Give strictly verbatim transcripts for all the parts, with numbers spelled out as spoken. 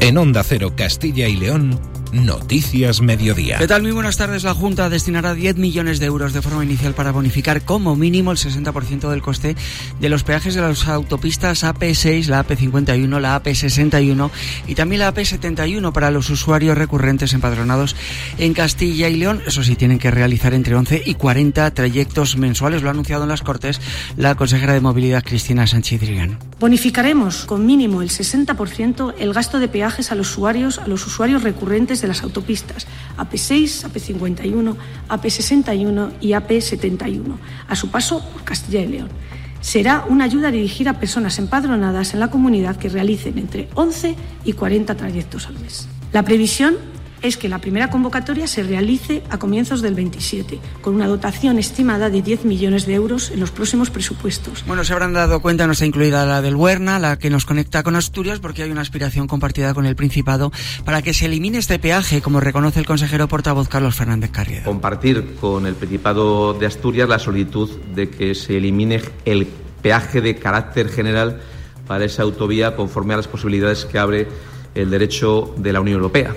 En Onda Cero Castilla y León, Noticias Mediodía. ¿Qué tal? Muy buenas tardes. La Junta destinará diez millones de euros de forma inicial para bonificar como mínimo el sesenta por ciento del coste de los peajes de las autopistas A P seis, la A P cincuenta y uno, la A P sesenta y uno y también la A P setenta y uno para los usuarios recurrentes empadronados en Castilla y León. Eso sí, tienen que realizar entre once y cuarenta trayectos mensuales. Lo ha anunciado en las Cortes la consejera de Movilidad, Cristina Sánchez Drigán. Bonificaremos con mínimo el sesenta por ciento el gasto de peajes a los usuarios, a los usuarios recurrentes de las autopistas A P seis, A P cincuenta y uno, A P sesenta y uno y A P setenta y uno, a su paso por Castilla y León. Será una ayuda dirigida a personas empadronadas en la comunidad que realicen entre once y cuarenta trayectos al mes. La previsión es que la primera convocatoria se realice a comienzos del veintisiete, con una dotación estimada de diez millones de euros en los próximos presupuestos. Bueno, se habrán dado cuenta, no está incluida la del Huerna, la que nos conecta con Asturias, porque hay una aspiración compartida con el Principado para que se elimine este peaje, como reconoce el consejero portavoz Carlos Fernández Carriedo. Compartir con el Principado de Asturias la solicitud de que se elimine el peaje de carácter general para esa autovía conforme a las posibilidades que abre el derecho de la Unión Europea.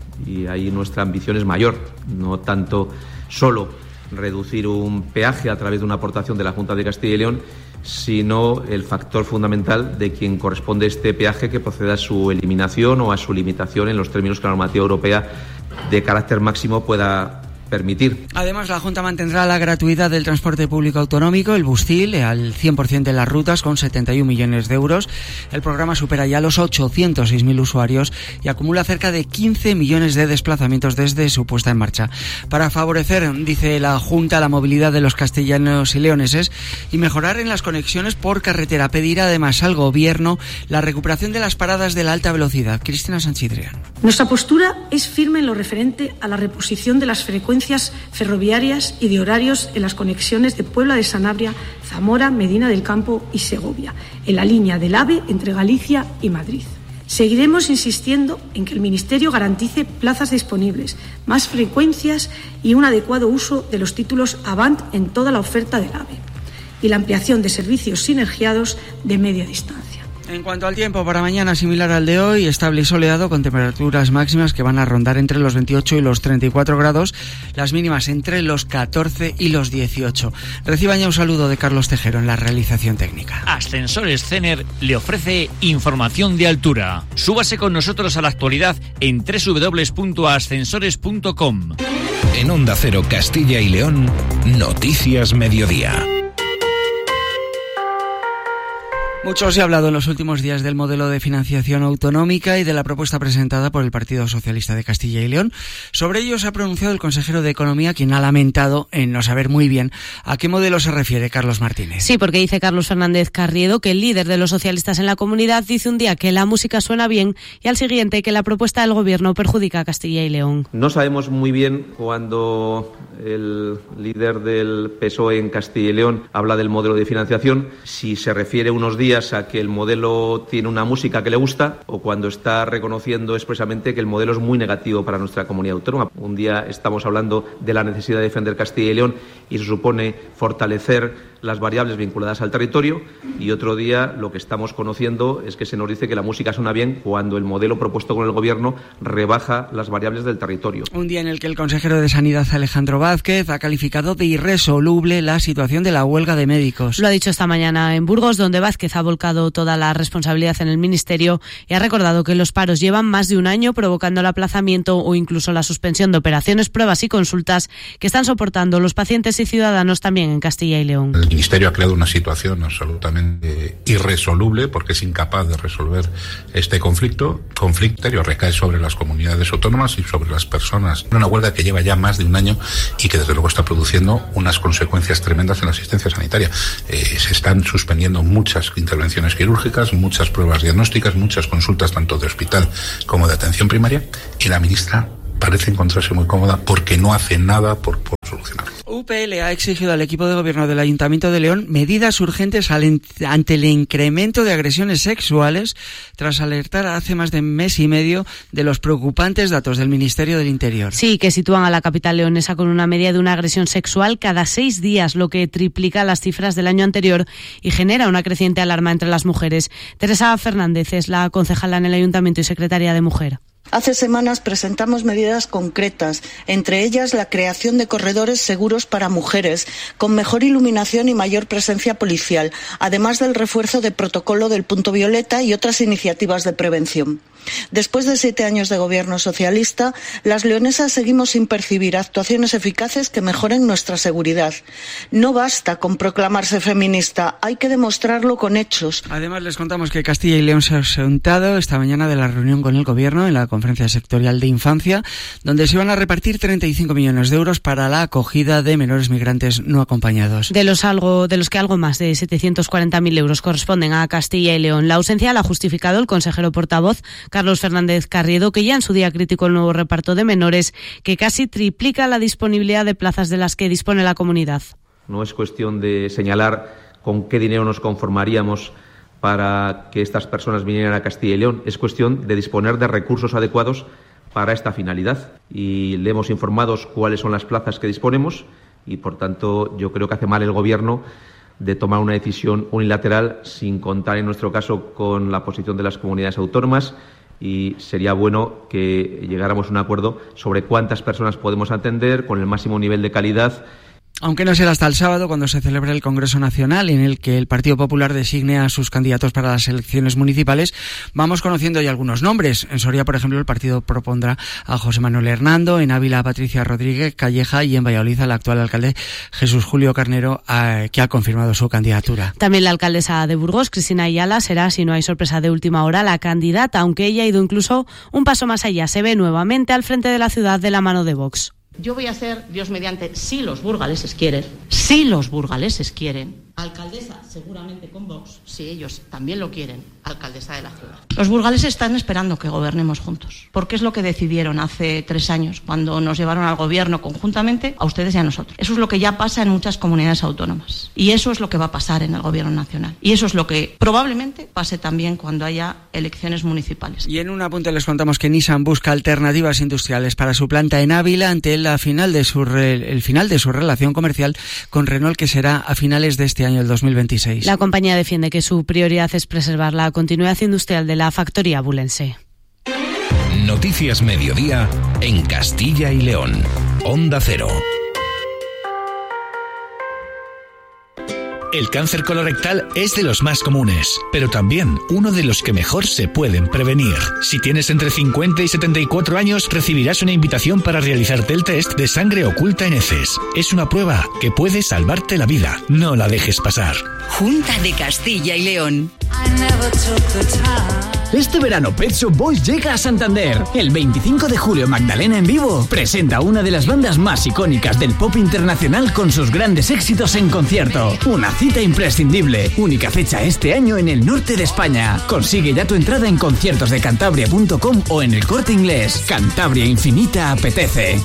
Y ahí nuestra ambición es mayor, no tanto solo reducir un peaje a través de una aportación de la Junta de Castilla y León, sino el factor fundamental de quien corresponde este peaje que proceda a su eliminación o a su limitación en los términos que la normativa europea de carácter máximo pueda permitir. Además, la Junta mantendrá la gratuidad del transporte público autonómico, el Bustil, al cien por ciento de las rutas, con setenta y un millones de euros. El programa supera ya los ochocientos seis mil usuarios y acumula cerca de quince millones de desplazamientos desde su puesta en marcha. Para favorecer, dice la Junta, la movilidad de los castellanos y leoneses y mejorar en las conexiones por carretera, pedirá además al Gobierno la recuperación de las paradas de la alta velocidad. Cristina Sánchez Drigán. Nuestra postura es firme en lo referente a la reposición de las frecuencias ferroviarias y de horarios en las conexiones de Puebla de Sanabria, Zamora, Medina del Campo y Segovia, en la línea del AVE entre Galicia y Madrid. Seguiremos insistiendo en que el Ministerio garantice plazas disponibles, más frecuencias y un adecuado uso de los títulos Avant en toda la oferta del AVE y la ampliación de servicios sinergiados de media distancia. En cuanto al tiempo, para mañana similar al de hoy, estable y soleado, con temperaturas máximas que van a rondar entre los veintiocho y los treinta y cuatro grados, las mínimas entre los catorce y los dieciocho. Reciban ya un saludo de Carlos Tejero en la realización técnica. Ascensores Cener le ofrece información de altura. Súbase con nosotros a la actualidad en doble u doble u doble u punto ascensores punto com. En Onda Cero Castilla y León, Noticias Mediodía. Mucho se ha hablado en los últimos días del modelo de financiación autonómica y de la propuesta presentada por el Partido Socialista de Castilla y León. Sobre ello se ha pronunciado el consejero de Economía, quien ha lamentado en no saber muy bien a qué modelo se refiere Carlos Martínez. Sí, porque dice Carlos Fernández Carriedo que el líder de los socialistas en la comunidad dice un día que la música suena bien y al siguiente que la propuesta del Gobierno perjudica a Castilla y León. No sabemos muy bien cuando el líder del P S O E en Castilla y León habla del modelo de financiación, si se refiere unos días a que el modelo tiene una música que le gusta o cuando está reconociendo expresamente que el modelo es muy negativo para nuestra comunidad autónoma. Un día estamos hablando de la necesidad de defender Castilla y León y se supone fortalecer las variables vinculadas al territorio, y otro día lo que estamos conociendo es que se nos dice que la música suena bien cuando el modelo propuesto con el Gobierno rebaja las variables del territorio. Un día en el que el consejero de Sanidad, Alejandro Vázquez, ha calificado de irresoluble la situación de la huelga de médicos. Lo ha dicho esta mañana en Burgos, donde Vázquez ha volcado toda la responsabilidad en el Ministerio y ha recordado que los paros llevan más de un año provocando el aplazamiento o incluso la suspensión de operaciones, pruebas y consultas que están soportando los pacientes y ciudadanos también en Castilla y León. El Ministerio ha creado una situación absolutamente irresoluble porque es incapaz de resolver este conflicto. Conflicto que recae sobre las comunidades autónomas y sobre las personas. Una huelga que lleva ya más de un año y que desde luego está produciendo unas consecuencias tremendas en la asistencia sanitaria. Eh, se están suspendiendo muchas intervenciones quirúrgicas, muchas pruebas diagnósticas, muchas consultas tanto de hospital como de atención primaria, y la ministra parece encontrarse muy cómoda porque no hace nada por, por solucionarlo. U P L ha exigido al equipo de gobierno del Ayuntamiento de León medidas urgentes ante el incremento de agresiones sexuales tras alertar hace más de mes y medio de los preocupantes datos del Ministerio del Interior. Sí, que sitúan a la capital leonesa con una media de una agresión sexual cada seis días, lo que triplica las cifras del año anterior y genera una creciente alarma entre las mujeres. Teresa Fernández es la concejala en el Ayuntamiento y secretaria de Mujer. Hace semanas presentamos medidas concretas, entre ellas la creación de corredores seguros para mujeres, con mejor iluminación y mayor presencia policial, además del refuerzo de protocolo del punto violeta y otras iniciativas de prevención. Después de siete años de gobierno socialista, las leonesas seguimos sin percibir actuaciones eficaces que mejoren nuestra seguridad. No basta con proclamarse feminista, hay que demostrarlo con hechos. Además, les contamos que Castilla y León se ha ausentado esta mañana de la reunión con el Gobierno en la Conferencia Sectorial de Infancia, donde se van a repartir treinta y cinco millones de euros para la acogida de menores migrantes no acompañados. De los, algo, de los que algo más de setecientos cuarenta mil euros corresponden a Castilla y León. La ausencia la ha justificado el consejero portavoz Carlos Fernández Carriedo, que ya en su día criticó el nuevo reparto de menores, que casi triplica la disponibilidad de plazas de las que dispone la comunidad. No es cuestión de señalar con qué dinero nos conformaríamos para que estas personas vinieran a Castilla y León. Es cuestión de disponer de recursos adecuados para esta finalidad. Y le hemos informado cuáles son las plazas que disponemos y, por tanto, yo creo que hace mal el Gobierno de tomar una decisión unilateral sin contar, en nuestro caso, con la posición de las comunidades autónomas. Y sería bueno que llegáramos a un acuerdo sobre cuántas personas podemos atender con el máximo nivel de calidad. Aunque no será hasta el sábado cuando se celebre el Congreso Nacional, en el que el Partido Popular designe a sus candidatos para las elecciones municipales, vamos conociendo ya algunos nombres. En Soria, por ejemplo, el partido propondrá a José Manuel Hernando, en Ávila a Patricia Rodríguez Calleja y en Valladolid al actual alcalde Jesús Julio Carnero, a, que ha confirmado su candidatura. También la alcaldesa de Burgos, Cristina Ayala, será, si no hay sorpresa de última hora, la candidata, aunque ella ha ido incluso un paso más allá. Se ve nuevamente al frente de la ciudad de la mano de Vox. Yo voy a ser, Dios mediante, si los burgaleses quieren, si los burgaleses quieren, alcaldesa seguramente con Vox, si ellos también lo quieren, alcaldesa de la ciudad. Los burgaleses están esperando que gobernemos juntos, porque es lo que decidieron hace tres años, cuando nos llevaron al gobierno conjuntamente, a ustedes y a nosotros. Eso es lo que ya pasa en muchas comunidades autónomas, y eso es lo que va a pasar en el gobierno nacional, y eso es lo que probablemente pase también cuando haya elecciones municipales. Y en un apunte les contamos que Nissan busca alternativas industriales para su planta en Ávila ante el La final de su re, el final de su relación comercial con Renault, que será a finales de este año, el dos mil veintiséis. La compañía defiende que su prioridad es preservar la continuidad industrial de la factoría abulense. Noticias Mediodía en Castilla y León. Onda Cero. El cáncer colorectal es de los más comunes, pero también uno de los que mejor se pueden prevenir. Si tienes entre cincuenta y setenta y cuatro años, recibirás una invitación para realizarte el test de sangre oculta en heces. Es una prueba que puede salvarte la vida. No la dejes pasar. Junta de Castilla y León. Este verano Pet Shop Boys llega a Santander. El veinticinco de julio Magdalena en vivo presenta una de las bandas más icónicas del pop internacional con sus grandes éxitos en concierto. Una cita imprescindible. Única fecha este año en el norte de España. Consigue ya tu entrada en conciertos de cantabria punto com o en el Corte Inglés. Cantabria Infinita apetece.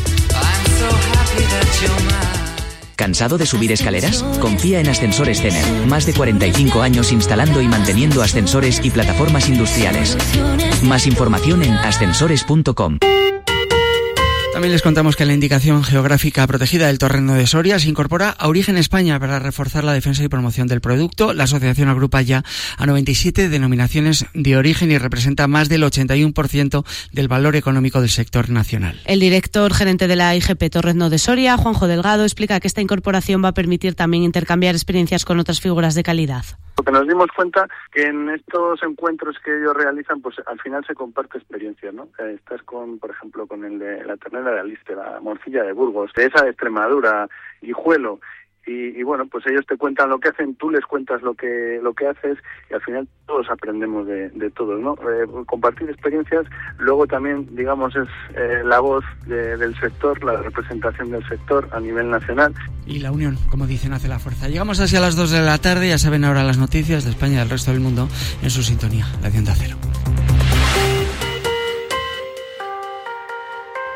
¿Cansado de subir escaleras? Confía en Ascensores Cener. Más de cuarenta y cinco años instalando y manteniendo ascensores y plataformas industriales. Más información en ascensores punto com. También les contamos que la indicación geográfica protegida del Torreno de Soria se incorpora a Origen España para reforzar la defensa y promoción del producto. La asociación agrupa ya a noventa y siete denominaciones de origen y representa más del ochenta y uno por ciento del valor económico del sector nacional. El director gerente de la I G P Torreno de Soria, Juanjo Delgado, explica que esta incorporación va a permitir también intercambiar experiencias con otras figuras de calidad. Porque nos dimos cuenta que en estos encuentros que ellos realizan, pues al final se comparte experiencia, ¿no? Eh, estás con, por ejemplo, con el de la ternera de Aliste, la morcilla de Burgos, de esa de Extremadura, Guijuelo, y, y bueno, pues ellos te cuentan lo que hacen, tú les cuentas lo que lo que haces, y al final todos aprendemos de, de todos, ¿no? Eh, compartir experiencias, luego también, digamos, es eh, la voz de, del sector, la representación del sector a nivel nacional. Y la unión, como dicen, hace la fuerza. Llegamos así a las dos de la tarde, ya saben ahora las noticias de España y del resto del mundo en su sintonía, la de Onda Cero.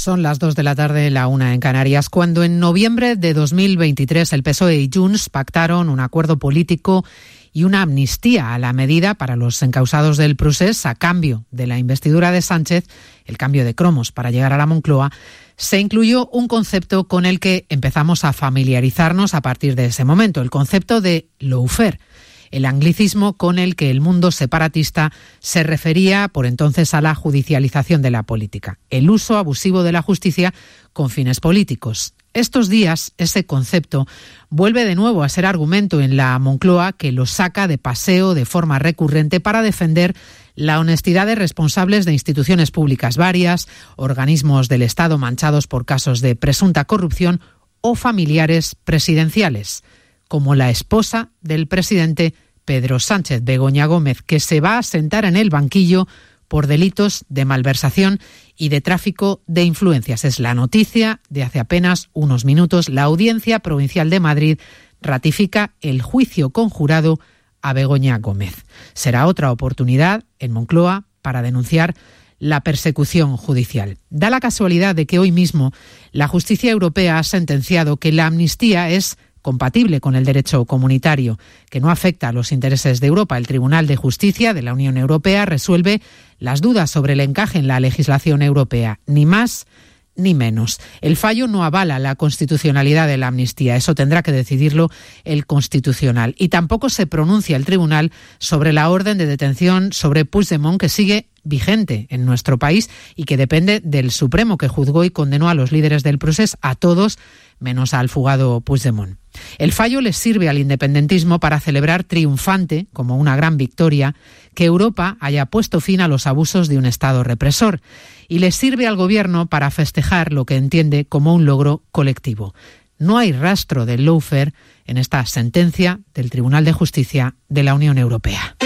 Son las dos de la tarde, la una en Canarias, cuando en noviembre de dos mil veintitrés el P S O E y Junts pactaron un acuerdo político y una amnistía a la medida para los encausados del procés a cambio de la investidura de Sánchez, el cambio de cromos para llegar a la Moncloa. Se incluyó un concepto con el que empezamos a familiarizarnos a partir de ese momento, el concepto de lawfare, el anglicismo con el que el mundo separatista se refería por entonces a la judicialización de la política, el uso abusivo de la justicia con fines políticos. Estos días, ese concepto vuelve de nuevo a ser argumento en la Moncloa, que lo saca de paseo de forma recurrente para defender la honestidad de responsables de instituciones públicas varias, organismos del Estado manchados por casos de presunta corrupción o familiares presidenciales, como la esposa del presidente Pedro Sánchez, Begoña Gómez, que se va a sentar en el banquillo por delitos de malversación y de tráfico de influencias. Es la noticia de hace apenas unos minutos. La Audiencia Provincial de Madrid ratifica el juicio conjurado a Begoña Gómez. Será otra oportunidad en Moncloa para denunciar la persecución judicial. Da la casualidad de que hoy mismo la justicia europea ha sentenciado que la amnistía es compatible con el derecho comunitario, que no afecta a los intereses de Europa. El Tribunal de Justicia de la Unión Europea resuelve las dudas sobre el encaje en la legislación europea, ni más ni menos. El fallo no avala la constitucionalidad de la amnistía, eso tendrá que decidirlo el Constitucional. Y tampoco se pronuncia el Tribunal sobre la orden de detención sobre Puigdemont, que sigue vigente en nuestro país y que depende del Supremo, que juzgó y condenó a los líderes del procés, a todos menos al fugado Puigdemont. El fallo les sirve al independentismo para celebrar triunfante, como una gran victoria, que Europa haya puesto fin a los abusos de un Estado represor, y les sirve al Gobierno para festejar lo que entiende como un logro colectivo. No hay rastro del lawfare en esta sentencia del Tribunal de Justicia de la Unión Europea.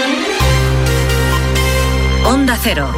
Onda Cero.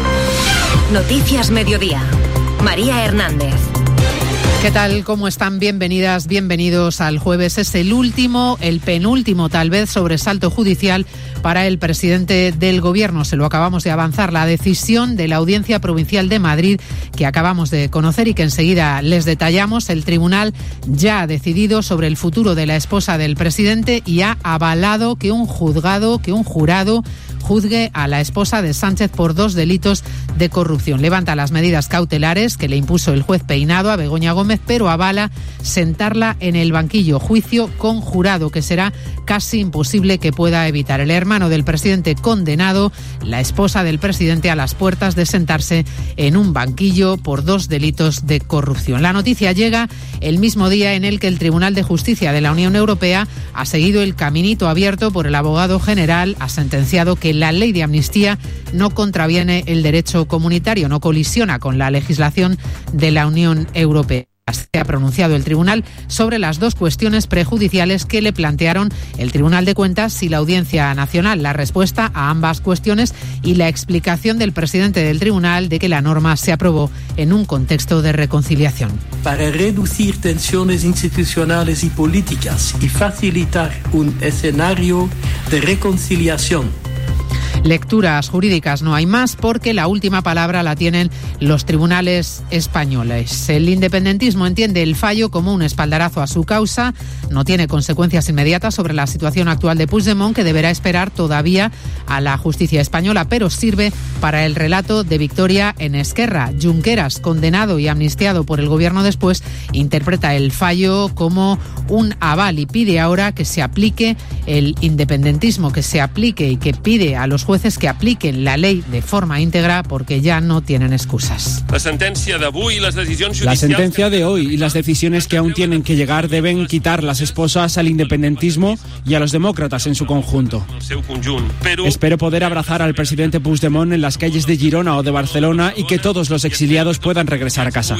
Noticias Mediodía. María Hernández. ¿Qué tal? ¿Cómo están? Bienvenidas, bienvenidos al jueves. Es el último, el penúltimo tal vez, sobresalto judicial para el presidente del Gobierno. Se lo acabamos de avanzar, la decisión de la Audiencia Provincial de Madrid que acabamos de conocer y que enseguida les detallamos. El tribunal ya ha decidido sobre el futuro de la esposa del presidente y ha avalado que un juzgado, que un jurado juzgue a la esposa de Sánchez por dos delitos de corrupción. Levanta las medidas cautelares que le impuso el juez Peinado a Begoña Gómez, pero avala sentarla en el banquillo. Juicio conjurado que será casi imposible que pueda evitar. El hermano del presidente condenado, la esposa del presidente a las puertas de sentarse en un banquillo por dos delitos de corrupción. La noticia llega el mismo día en el que el Tribunal de Justicia de la Unión Europea ha seguido el caminito abierto por el abogado general, ha sentenciado que la ley de amnistía no contraviene el derecho comunitario, no colisiona con la legislación de la Unión Europea. Se ha pronunciado el tribunal sobre las dos cuestiones prejudiciales que le plantearon el Tribunal de Cuentas y la Audiencia Nacional. La respuesta a ambas cuestiones y la explicación del presidente del tribunal de que la norma se aprobó en un contexto de reconciliación. Para reducir tensiones institucionales y políticas y facilitar un escenario de reconciliación. Lecturas jurídicas no hay más porque la última palabra la tienen los tribunales españoles. El independentismo entiende el fallo como un espaldarazo a su causa, no tiene consecuencias inmediatas sobre la situación actual de Puigdemont, que deberá esperar todavía a la justicia española, pero sirve para el relato de victoria en Esquerra. Junqueras, condenado y amnistiado por el gobierno después, interpreta el fallo como un aval y pide ahora que se aplique el independentismo, que se aplique y que pide a los jueces que apliquen la ley de forma íntegra porque ya no tienen excusas. La sentencia de hoy y las decisiones La sentencia de hoy y las decisiones que aún tienen que llegar deben quitar las esposas al independentismo y a los demócratas en su conjunto. Espero poder abrazar al presidente Puigdemont en las calles de Girona o de Barcelona y que todos los exiliados puedan regresar a casa.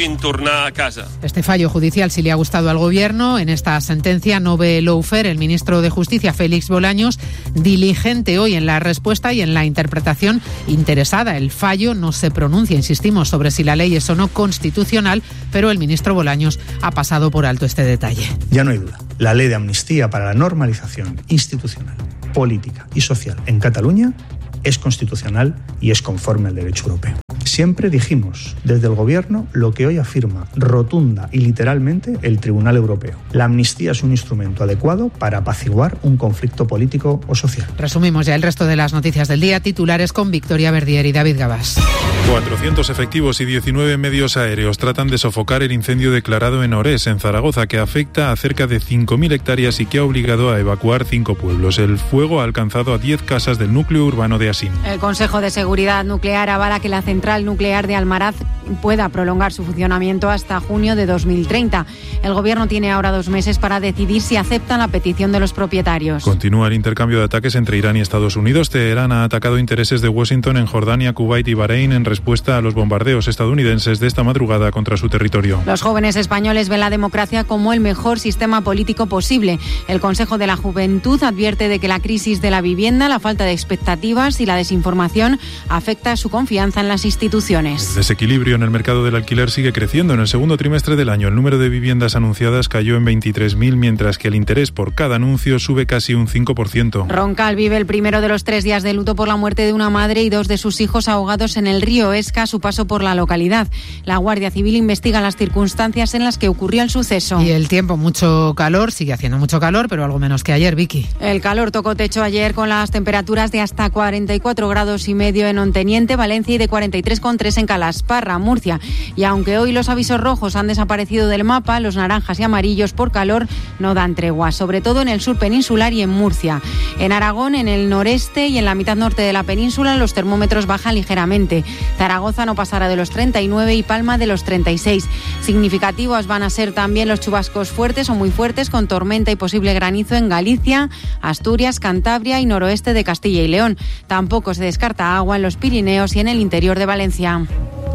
Este fallo judicial sí le ha gustado al gobierno. En esta sentencia no ve lawfare el ministro de Justicia, Félix Bolaños, diligente hoy en la respuesta y en la interpretación interesada. El fallo no se pronuncia, insistimos, sobre si la ley es o no constitucional, pero el ministro Bolaños ha pasado por alto este detalle. Ya no hay duda. La ley de amnistía para la normalización institucional, política y social en Cataluña es constitucional y es conforme al derecho europeo. Siempre dijimos desde el Gobierno lo que hoy afirma rotunda y literalmente el Tribunal Europeo. La amnistía es un instrumento adecuado para apaciguar un conflicto político o social. Resumimos ya el resto de las noticias del día. Titulares con Victoria Verdier y David Gabás. cuatrocientos efectivos y diecinueve medios aéreos tratan de sofocar el incendio declarado en Orés, en Zaragoza, que afecta a cerca de cinco mil hectáreas y que ha obligado a evacuar cinco pueblos. El fuego ha alcanzado a diez casas del núcleo urbano de Asín. El Consejo de Seguridad Nuclear avala que la central nuclear de Almaraz pueda prolongar su funcionamiento hasta junio de dos mil treinta. El Gobierno tiene ahora dos meses para decidir si aceptan la petición de los propietarios. Continúa el intercambio de ataques entre Irán y Estados Unidos. Teherán ha atacado intereses de Washington en Jordania, Kuwait y Bahrein en respuesta a los bombardeos estadounidenses de esta madrugada contra su territorio. Los jóvenes españoles ven la democracia como el mejor sistema político posible. El Consejo de la Juventud advierte de que la crisis de la vivienda, la falta de expectativas y la desinformación afecta a su confianza en las instituciones. El desequilibrio en el mercado del alquiler sigue creciendo. En el segundo trimestre del año, el número de viviendas anunciadas cayó en veintitrés mil, mientras que el interés por cada anuncio sube casi un cinco por ciento. Roncal vive el primero de los tres días de luto por la muerte de una madre y dos de sus hijos ahogados en el río Esca a su paso por la localidad. La Guardia Civil investiga las circunstancias en las que ocurrió el suceso. Y el tiempo, mucho calor, sigue haciendo mucho calor, pero algo menos que ayer, Vicky. El calor tocó techo ayer con las temperaturas de hasta cuarenta y cuatro grados y medio en Onteniente, Valencia y de cuarenta y tres coma tres en Calasparra, Murcia. Y aunque hoy los avisos rojos han desaparecido del mapa, los naranjas y amarillos por calor no dan tregua, sobre todo en el sur peninsular y en Murcia. En Aragón, en el noreste y en la mitad norte de la península, los termómetros bajan ligeramente. Zaragoza no pasará de los treinta y nueve y Palma de los treinta y seis. Significativos van a ser también los chubascos fuertes o muy fuertes, con tormenta y posible granizo en Galicia, Asturias, Cantabria y noroeste de Castilla y León. Tampoco se descarta agua en los Pirineos y en el interior de Valencia.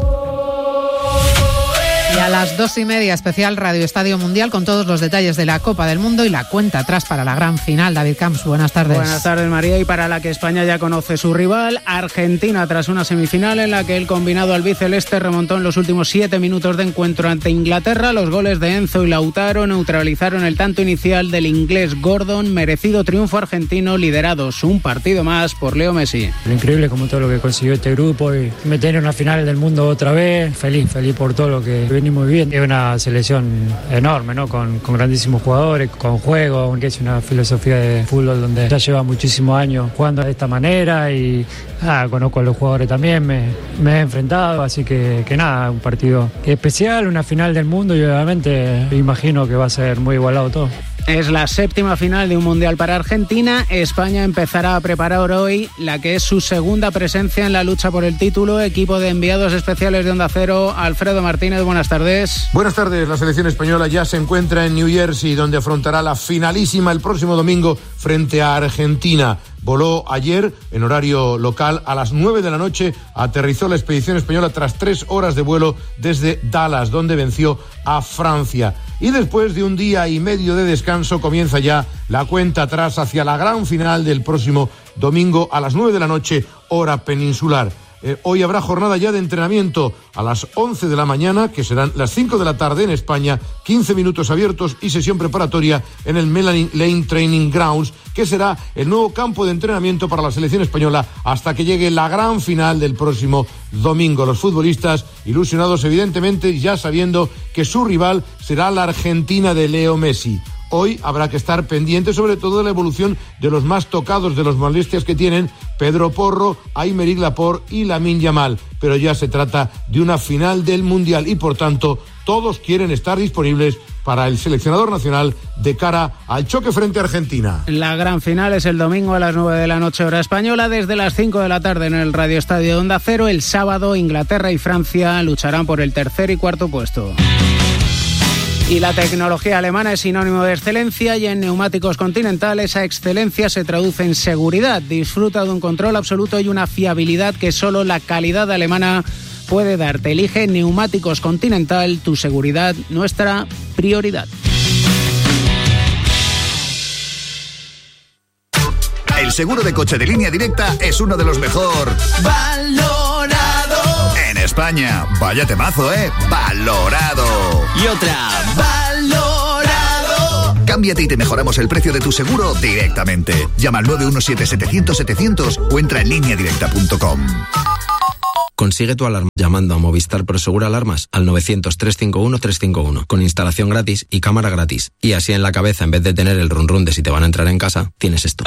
Y a las dos y media, especial Radio Estadio Mundial con todos los detalles de la Copa del Mundo y la cuenta atrás para la gran final. David Camps, buenas tardes. Buenas tardes, María, y para la que España ya conoce su rival, Argentina, tras una semifinal en la que el combinado albiceleste remontó en los últimos siete minutos de encuentro ante Inglaterra. Los goles de Enzo y Lautaro neutralizaron el tanto inicial del inglés Gordon. Merecido triunfo argentino, liderados un partido más por Leo Messi. Increíble como todo lo que consiguió este grupo y meter en una final del mundo otra vez. Feliz, feliz por todo lo que venimos viviendo. Es una selección enorme, ¿no? Con, con grandísimos jugadores, con juego, que es una filosofía de fútbol donde ya lleva muchísimos años jugando de esta manera y ah, conozco a los jugadores también, me, me he enfrentado, así que, que nada, un partido especial, una final del mundo y obviamente imagino que va a ser muy igualado todo. Es la séptima final de un Mundial para Argentina. España empezará a preparar hoy la que es su segunda presencia en la lucha por el título. Equipo de enviados especiales de Onda Cero, Alfredo Martínez, buenas tardes. Buenas tardes. La selección española ya se encuentra en New Jersey, donde afrontará la finalísima el próximo domingo frente a Argentina. Voló ayer en horario local a las nueve de la noche, aterrizó la expedición española tras tres horas de vuelo desde Dallas, donde venció a Francia. Y después de un día y medio de descanso comienza ya la cuenta atrás hacia la gran final del próximo domingo a las nueve de la noche, hora peninsular. Eh, hoy habrá jornada ya de entrenamiento a las once de la mañana, que serán las cinco de la tarde en España, quince minutos abiertos y sesión preparatoria en el Melanie Lane Training Grounds, que será el nuevo campo de entrenamiento para la selección española hasta que llegue la gran final del próximo domingo. Los futbolistas ilusionados evidentemente ya sabiendo que su rival será la Argentina de Leo Messi. Hoy habrá que estar pendiente sobre todo de la evolución de los más tocados, de los molestias que tienen Pedro Porro, Aymeric Laporte y Lamine Yamal. Pero ya se trata de una final del Mundial y por tanto todos quieren estar disponibles para el seleccionador nacional de cara al choque frente a Argentina. La gran final es el domingo a las nueve de la noche hora española, desde las cinco de la tarde en el Radio Estadio de Onda Cero. El sábado Inglaterra y Francia lucharán por el tercer y cuarto puesto. Y la tecnología alemana es sinónimo de excelencia y en Neumáticos Continental esa excelencia se traduce en seguridad. Disfruta de un control absoluto y una fiabilidad que solo la calidad alemana puede darte. Elige Neumáticos Continental, tu seguridad, nuestra prioridad. El seguro de coche de Línea Directa es uno de los mejor valorado en España. Vaya temazo, ¿eh? Valorado. Y otra, valorado. Cámbiate y te mejoramos el precio de tu seguro directamente. Llama al nueve uno siete, setecientos, setecientos o entra en línea directa punto com. Consigue tu alarma llamando a Movistar Prosegur Alarmas al novecientos, trescientos cincuenta y uno, trescientos cincuenta y uno con instalación gratis y cámara gratis. Y así en la cabeza, en vez de tener el run run de si te van a entrar en casa, tienes esto.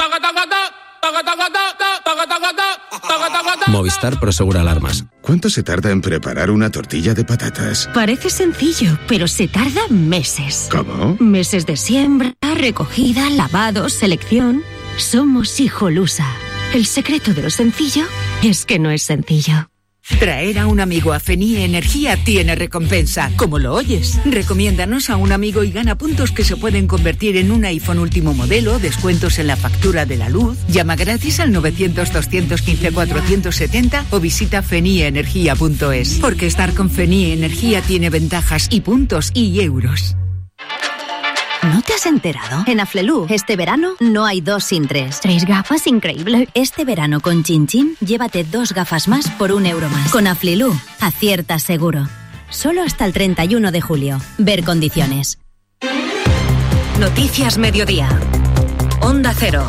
Movistar Prosegur Alarmas. ¿Cuánto se tarda en preparar una tortilla de patatas? Parece sencillo, pero se tarda meses. ¿Cómo? Meses de siembra, recogida, lavado, selección. Somos Hijolusa. El secreto de lo sencillo es que no es sencillo. Traer a un amigo a Fenie Energía tiene recompensa, como lo oyes. Recomiéndanos a un amigo y gana puntos que se pueden convertir en un iPhone último modelo, descuentos en la factura de la luz. Llama gratis al novecientos, doscientos quince, cuatrocientos setenta o visita fenie energía punto es. Porque estar con Fenie Energía tiene ventajas y puntos y euros. ¿No te has enterado? En Aflelu, este verano no hay dos sin tres. Tres gafas increíble. Este verano con Chin Chin, llévate dos gafas más por un euro más. Con Aflelu, aciertas seguro. Solo hasta el treinta y uno de julio. Ver condiciones. Noticias Mediodía. Onda Cero.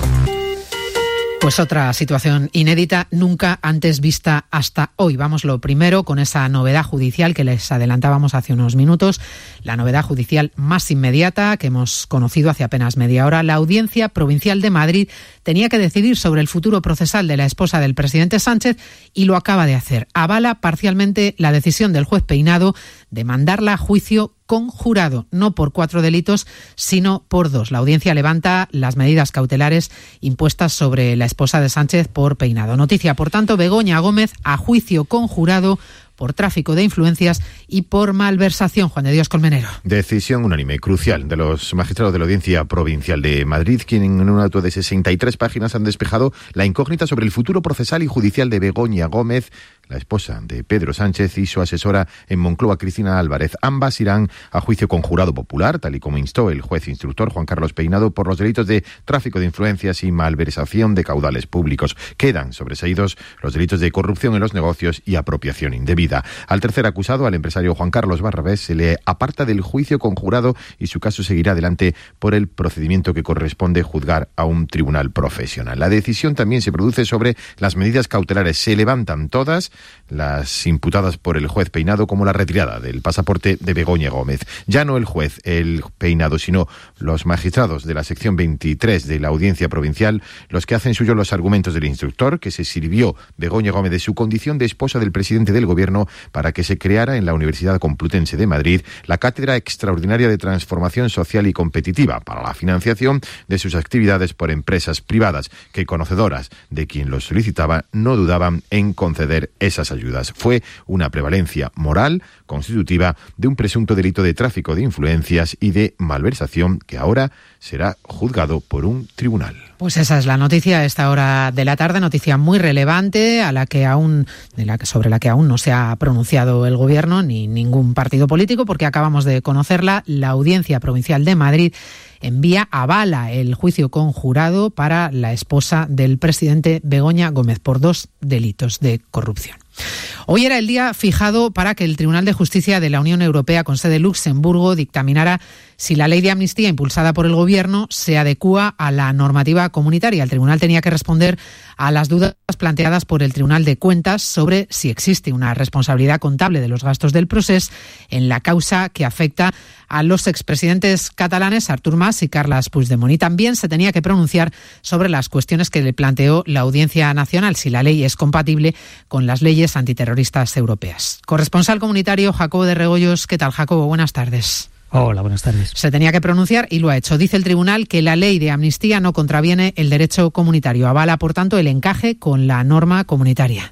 Pues otra situación inédita, nunca antes vista hasta hoy. Vamos lo primero con esa novedad judicial que les adelantábamos hace unos minutos, la novedad judicial más inmediata que hemos conocido hace apenas media hora. La Audiencia Provincial de Madrid tenía que decidir sobre el futuro procesal de la esposa del presidente Sánchez y lo acaba de hacer. Avala parcialmente la decisión del juez Peinado de mandarla a juicio conjurado, no por cuatro delitos, sino por dos. La audiencia levanta las medidas cautelares impuestas sobre la esposa de Sánchez por Peinado. Noticia, por tanto, Begoña Gómez a juicio conjurado por tráfico de influencias y por malversación. Juan de Dios Colmenero. Decisión unánime, crucial, de los magistrados de la Audiencia Provincial de Madrid, quienes en un auto de sesenta y tres páginas han despejado la incógnita sobre el futuro procesal y judicial de Begoña Gómez, la esposa de Pedro Sánchez, y su asesora en Moncloa, Cristina Álvarez. Ambas irán a juicio conjurado popular, tal y como instó el juez instructor Juan Carlos Peinado, por los delitos de tráfico de influencias y malversación de caudales públicos. Quedan sobreseídos los delitos de corrupción en los negocios y apropiación indebida. Al tercer acusado, al empresario Juan Carlos Barrabés, se le aparta del juicio conjurado y su caso seguirá adelante por el procedimiento que corresponde juzgar a un tribunal profesional. La decisión también se produce sobre las medidas cautelares. Se levantan todas, las imputadas por el juez Peinado, como la retirada del pasaporte de Begoña Gómez. Ya no el juez, el Peinado, sino los magistrados de la sección veintitrés de la Audiencia Provincial, los que hacen suyo los argumentos del instructor, que se sirvió Begoña Gómez de su condición de esposa del presidente del Gobierno para que se creara en la Universidad Complutense de Madrid la Cátedra Extraordinaria de Transformación Social y Competitiva para la financiación de sus actividades por empresas privadas, que, conocedoras de quien los solicitaba, no dudaban en conceder esas ayudas. Fue una prevalencia moral constitutiva de un presunto delito de tráfico de influencias y de malversación que ahora será juzgado por un tribunal. Pues esa es la noticia a esta hora de la tarde, noticia muy relevante a la que aún de la, sobre la que aún no se ha pronunciado el Gobierno ni ningún partido político, porque acabamos de conocerla. La Audiencia Provincial de Madrid envía, avala el juicio conjurado para la esposa del presidente Begoña Gómez por dos delitos de corrupción. Hoy era el día fijado para que el Tribunal de Justicia de la Unión Europea, con sede en Luxemburgo, dictaminara si la ley de amnistía impulsada por el Gobierno se adecúa a la normativa comunitaria. El tribunal tenía que responder a las dudas planteadas por el Tribunal de Cuentas sobre si existe una responsabilidad contable de los gastos del procés en la causa que afecta a los expresidentes catalanes Artur Mas y Carles Puigdemont. Y también se tenía que pronunciar sobre las cuestiones que le planteó la Audiencia Nacional, si la ley es compatible con las leyes antiterroristas europeas. Corresponsal comunitario Jacobo de Regoyos. ¿Qué tal, Jacobo? Buenas tardes. Hola, buenas tardes. Se tenía que pronunciar y lo ha hecho. Dice el tribunal que la ley de amnistía no contraviene el derecho comunitario. Avala, por tanto, el encaje con la norma comunitaria.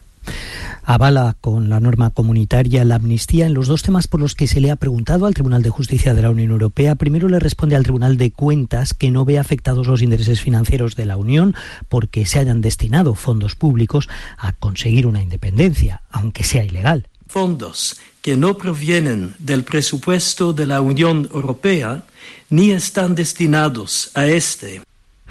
Avala con la norma comunitaria la amnistía en los dos temas por los que se le ha preguntado al Tribunal de Justicia de la Unión Europea. Primero le responde al Tribunal de Cuentas que no ve afectados los intereses financieros de la Unión porque se hayan destinado fondos públicos a conseguir una independencia, aunque sea ilegal. Fondos que no provienen del presupuesto de la Unión Europea ni están destinados a este.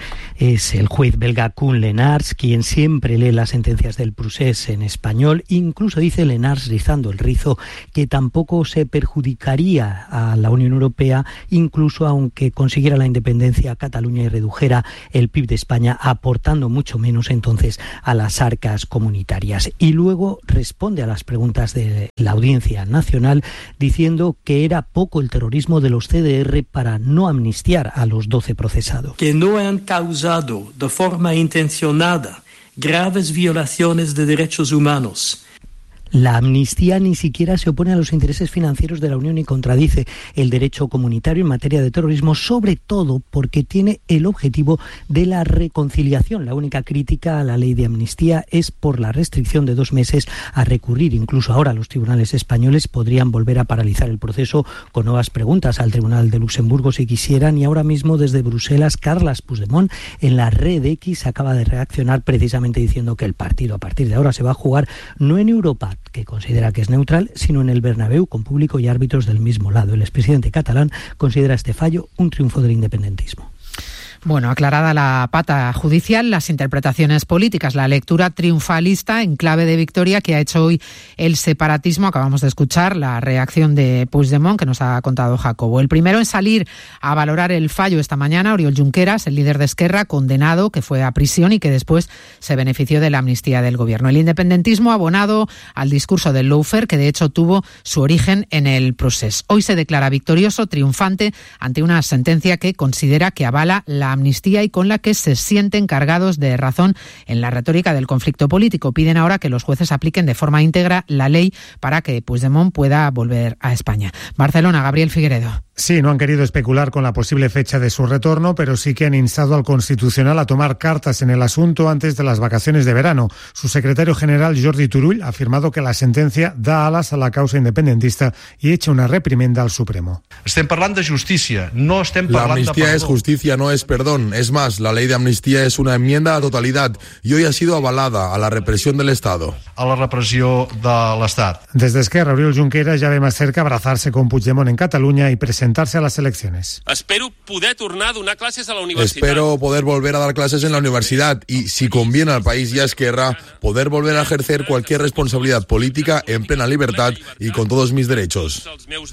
Es el juez belga Koen Lenaers quien siempre lee las sentencias del procés en español. Incluso dice Lenaers, rizando el rizo, que tampoco se perjudicaría a la Unión Europea, incluso aunque consiguiera la independencia Cataluña y redujera el P I B de España, aportando mucho menos entonces a las arcas comunitarias. Y luego responde a las preguntas de la Audiencia Nacional diciendo que era poco el terrorismo de los C D R para no amnistiar a los doce procesados. Que no han causado de forma intencionada graves violaciones de derechos humanos. La amnistía ni siquiera se opone a los intereses financieros de la Unión y contradice el derecho comunitario en materia de terrorismo, sobre todo porque tiene el objetivo de la reconciliación. La única crítica a la ley de amnistía es por la restricción de dos meses a recurrir. Incluso ahora los tribunales españoles podrían volver a paralizar el proceso con nuevas preguntas al Tribunal de Luxemburgo si quisieran. Y ahora mismo desde Bruselas, Carles Puigdemont en la red X acaba de reaccionar precisamente diciendo que el partido a partir de ahora se va a jugar no en Europa, que considera que es neutral, sino en el Bernabéu con público y árbitros del mismo lado. El expresidente catalán considera este fallo un triunfo del independentismo. Bueno, aclarada la pata judicial, las interpretaciones políticas, la lectura triunfalista en clave de victoria que ha hecho hoy el separatismo. Acabamos de escuchar la reacción de Puigdemont que nos ha contado Jacobo. El primero en salir a valorar el fallo esta mañana, Oriol Junqueras, el líder de Esquerra, condenado, que fue a prisión y que después se benefició de la amnistía del gobierno. El independentismo abonado al discurso del lawfare, que de hecho tuvo su origen en el procés. Hoy se declara victorioso, triunfante, ante una sentencia que considera que avala la amnistía y con la que se sienten cargados de razón en la retórica del conflicto político. Piden ahora que los jueces apliquen de forma íntegra la ley para que Puigdemont pueda volver a España. Barcelona, Gabriel Figueredo. Sí, no han querido especular con la posible fecha de su retorno, pero sí que han instado al Constitucional a tomar cartas en el asunto antes de las vacaciones de verano. Su secretario general, Jordi Turull, ha afirmado que la sentencia da alas a la causa independentista y echa una reprimenda al Supremo. Estem parlant de justícia, no estem parlant La amnistía de es justicia, no es perdón. Es más, la ley de amnistía es una enmienda a la totalidad y hoy ha sido avalada a la represión del Estado. A la repressió de l'Estat. Desde Esquerra, Oriol Junqueras ya ve más cerca abrazarse con Puigdemont en Cataluña y presentarse a las elecciones. Espero poder tornar a donar clases a la universitat. Espero poder volver a dar clases en la universidad y, si conviene al país y a Esquerra, poder volver a ejercer cualquier responsabilidad política en plena libertad y con todos mis derechos.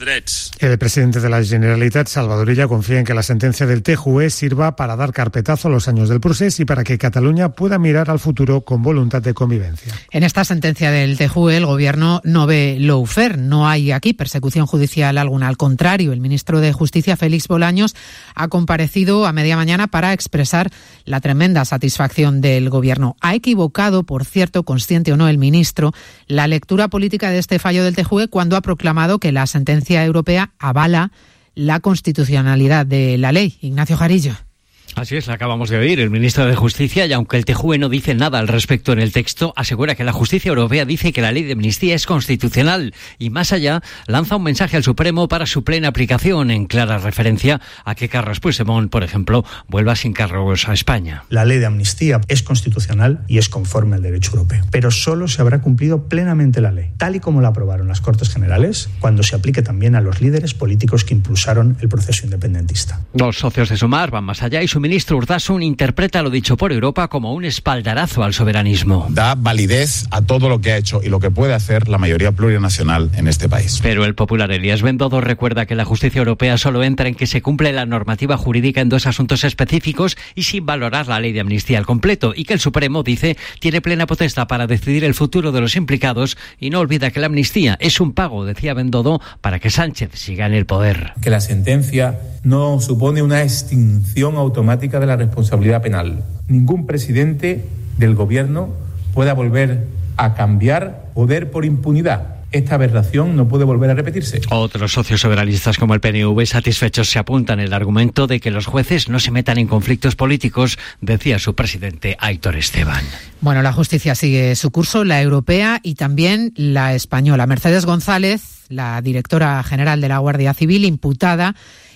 El presidente de la Generalitat, Salvador Illa, confía en que la sentencia del T J U E sirva para dar carpetazo a los años del procés y para que Cataluña pueda mirar al futuro con voluntad de convivencia. En esta sentencia del T J U E, el gobierno no ve lawfare, no hay aquí persecución judicial alguna. Al contrario, el ministro de Justicia, Félix Bolaños, ha comparecido a media mañana para expresar la tremenda satisfacción del gobierno. Ha equivocado, por cierto, consciente o no el ministro, la lectura política de este fallo del T J U E cuando ha proclamado que la sentencia europea avala la constitucionalidad de la ley. Ignacio Jarillo. Así es, la acabamos de oír. El ministro de Justicia, y aunque el T J U E no dice nada al respecto en el texto, asegura que la justicia europea dice que la ley de amnistía es constitucional y, más allá, lanza un mensaje al Supremo para su plena aplicación, en clara referencia a que Carles Puigdemont, por ejemplo, vuelva sin cargos a España. La ley de amnistía es constitucional y es conforme al derecho europeo, pero solo se habrá cumplido plenamente la ley, tal y como la aprobaron las Cortes Generales, cuando se aplique también a los líderes políticos que impulsaron el proceso independentista. Los socios de Sumar van más allá y su ministro Urtasun interpreta lo dicho por Europa como un espaldarazo al soberanismo. Da validez a todo lo que ha hecho y lo que puede hacer la mayoría plurinacional en este país. Pero el popular Elías Bendodo recuerda que la justicia europea solo entra en que se cumple la normativa jurídica en dos asuntos específicos y sin valorar la ley de amnistía al completo, y que el Supremo, dice, tiene plena potestad para decidir el futuro de los implicados y no olvida que la amnistía es un pago, decía Bendodo, para que Sánchez siga en el poder. Que la sentencia no supone una extinción automática de la responsabilidad penal. Ningún presidente del gobierno pueda volver a cambiar poder por impunidad. Esta aberración no puede volver a repetirse. Otros socios soberanistas como el P N V, satisfechos, se apuntan el argumento de que los jueces no se metan en conflictos políticos, decía su presidente Aitor Esteban. Bueno, la justicia sigue su curso, la europea y también la española. Mercedes González, la directora general de la Guardia Civil, imputada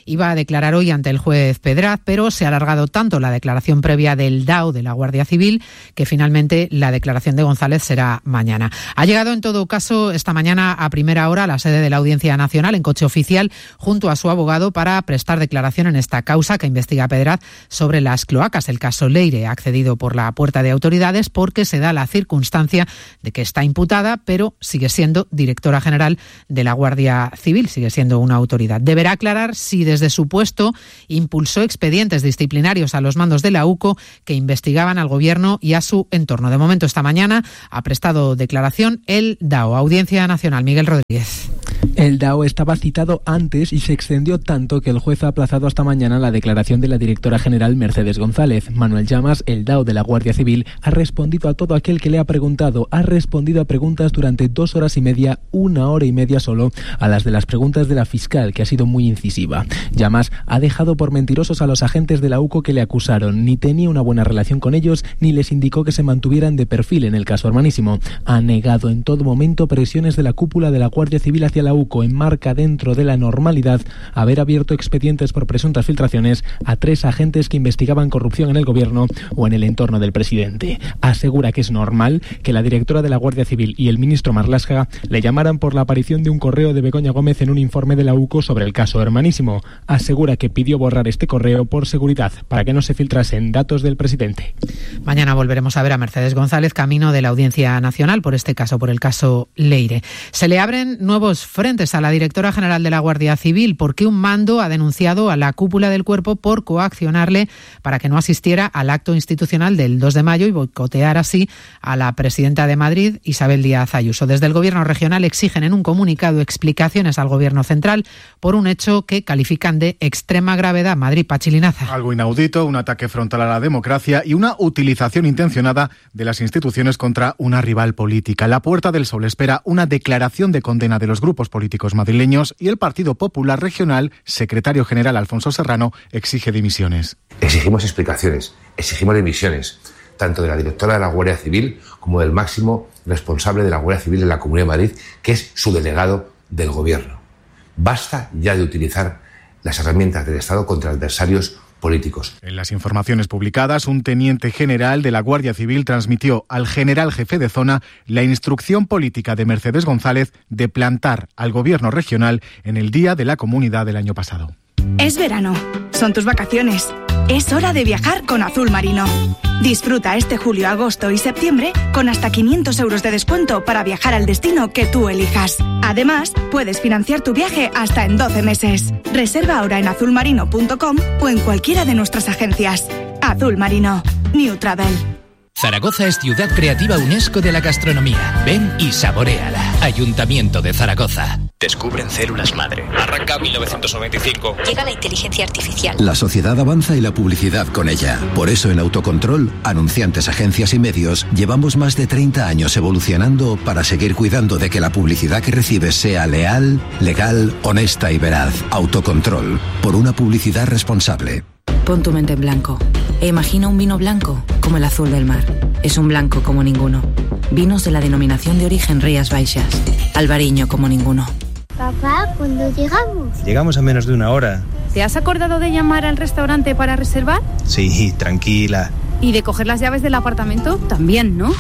iba a declarar hoy ante el juez Pedraz, pero se ha alargado tanto la declaración previa del D A O de la Guardia Civil que finalmente la declaración de González será mañana. Ha llegado en todo caso esta mañana a primera hora a la sede de la Audiencia Nacional en coche oficial junto a su abogado para prestar declaración en esta causa que investiga Pedraz sobre las cloacas, el caso Leire. Ha accedido por la puerta de autoridades porque se da la circunstancia de que está imputada, pero sigue siendo directora general de la Guardia Civil, sigue siendo una autoridad. Deberá aclarar si desde su puesto impulsó expedientes disciplinarios a los mandos de la U C O que investigaban al Gobierno y a su entorno. De momento, esta mañana ha prestado declaración el D A O. Audiencia Nacional, Miguel Rodríguez. El D A O estaba citado antes y se extendió tanto que el juez ha aplazado hasta mañana la declaración de la directora general Mercedes González. Manuel Llamas, el D A O de la Guardia Civil, ha respondido a todo aquel que le ha preguntado. Ha respondido a preguntas durante dos horas y media, una hora y media solo, a las de las preguntas de la fiscal, que ha sido muy incisiva. Llamas ha dejado por mentirosos a los agentes de la U C O que le acusaron. Ni tenía una buena relación con ellos, ni les indicó que se mantuvieran de perfil en el caso Hermanísimo. Ha negado en todo momento presiones de la cúpula de la Guardia Civil hacia la U C O. Enmarca dentro de la normalidad haber abierto expedientes por presuntas filtraciones a tres agentes que investigaban corrupción en el Gobierno o en el entorno del presidente. Asegura que es normal que la directora de la Guardia Civil y el ministro Marlaska le llamaran por la aparición de un correo de Begoña Gómez en un informe de la U C O sobre el caso Hermanísimo. Asegura que pidió borrar este correo por seguridad, para que no se filtrasen datos del presidente. Mañana volveremos a ver a Mercedes González camino de la Audiencia Nacional por este caso, por el caso Leire. Se le abren nuevos frentes a la directora general de la Guardia Civil porque un mando ha denunciado a la cúpula del cuerpo por coaccionarle para que no asistiera al acto institucional del dos de mayo y boicotear así a la presidenta de Madrid, Isabel Díaz Ayuso. Desde el Gobierno regional exigen en un comunicado explicaciones al Gobierno central por un hecho que califican de extrema gravedad. Madrid, Pachilinaza. Algo inaudito, un ataque frontal a la democracia y una utilización intencionada de las instituciones contra una rival política. La Puerta del Sol espera una declaración de condena de los grupos políticos madrileños y el Partido Popular Regional, secretario general Alfonso Serrano, exige dimisiones. Exigimos explicaciones, exigimos dimisiones, tanto de la directora de la Guardia Civil como del máximo responsable de la Guardia Civil en la Comunidad de Madrid, que es su delegado del Gobierno. Basta ya de utilizar las herramientas del Estado contra adversarios políticos. En las informaciones publicadas, un teniente general de la Guardia Civil transmitió al general jefe de zona la instrucción política de Mercedes González de plantar al Gobierno regional en el Día de la Comunidad del año pasado. Es verano, son tus vacaciones. Es hora de viajar con Azul Marino. Disfruta este julio, agosto y septiembre con hasta quinientos euros de descuento para viajar al destino que tú elijas. Además, puedes financiar tu viaje hasta en doce meses. Reserva ahora en azul marino punto com o en cualquiera de nuestras agencias. Azul Marino. New Travel. Zaragoza es ciudad creativa UNESCO de la gastronomía. Ven y saboréala. Ayuntamiento de Zaragoza. Descubren células madre. Arranca mil novecientos noventa y cinco. Llega la inteligencia artificial. La sociedad avanza y la publicidad con ella. Por eso en Autocontrol, anunciantes, agencias y medios, llevamos más de treinta años evolucionando para seguir cuidando de que la publicidad que recibes sea leal, legal, honesta y veraz. Autocontrol. Por una publicidad responsable. Pon tu mente en blanco e imagina un vino blanco como el azul del mar. Es un blanco como ninguno. Vinos de la denominación de origen Rías Baixas. Albariño como ninguno. Papá, ¿cuándo llegamos? Llegamos a menos de una hora. ¿Te has acordado de llamar al restaurante para reservar? Sí, tranquila. ¿Y de coger las llaves del apartamento? También, ¿no?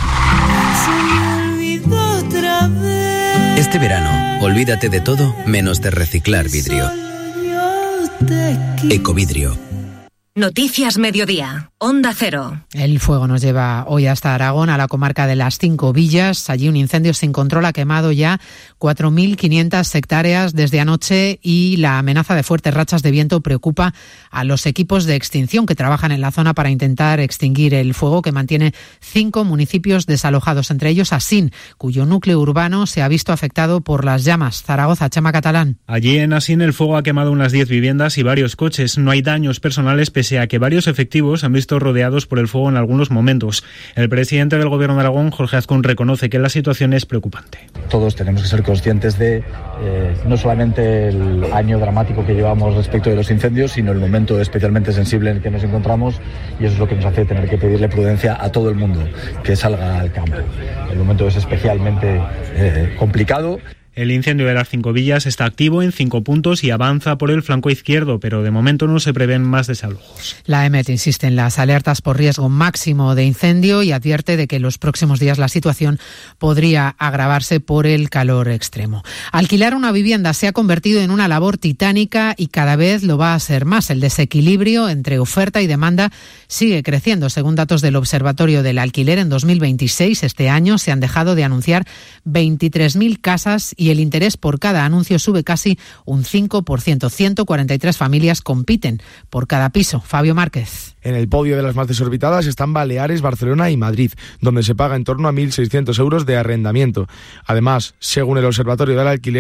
Este verano, olvídate de todo menos de reciclar vidrio. Ecovidrio. Noticias Mediodía, Onda Cero. El fuego nos lleva hoy hasta Aragón, a la comarca de las Cinco Villas. Allí un incendio sin control ha quemado ya cuatro mil quinientas hectáreas desde anoche y la amenaza de fuertes rachas de viento preocupa a los equipos de extinción que trabajan en la zona para intentar extinguir el fuego que mantiene cinco municipios desalojados, entre ellos Asín, cuyo núcleo urbano se ha visto afectado por las llamas. Zaragoza, Chema Catalán. Allí en Asín el fuego ha quemado unas diez viviendas y varios coches. No hay daños personales pese a que varios efectivos han visto rodeados por el fuego en algunos momentos. El presidente del Gobierno de Aragón, Jorge Azcún, reconoce que la situación es preocupante. Todos tenemos que ser conscientes de eh, no solamente el año dramático que llevamos respecto de los incendios, sino el momento especialmente sensible en el que nos encontramos, y eso es lo que nos hace tener que pedirle prudencia a todo el mundo que salga al campo. El momento es especialmente eh, complicado. El incendio de las Cinco Villas está activo en cinco puntos y avanza por el flanco izquierdo, pero de momento no se prevén más desalojos. La EMET insiste en las alertas por riesgo máximo de incendio y advierte de que en los próximos días la situación podría agravarse por el calor extremo. Alquilar una vivienda se ha convertido en una labor titánica y cada vez lo va a ser más. El desequilibrio entre oferta y demanda sigue creciendo. Según datos del Observatorio del Alquiler, en dos mil veintiséis, este año, se han dejado de anunciar veintitrés mil casas y el interés por cada anuncio sube casi un cinco por ciento. ciento cuarenta y tres familias compiten por cada piso. Fabio Márquez. En el podio de las más desorbitadas están Baleares, Barcelona y Madrid, donde se paga en torno a mil seiscientos euros de arrendamiento. Además, según el Observatorio del Alquiler,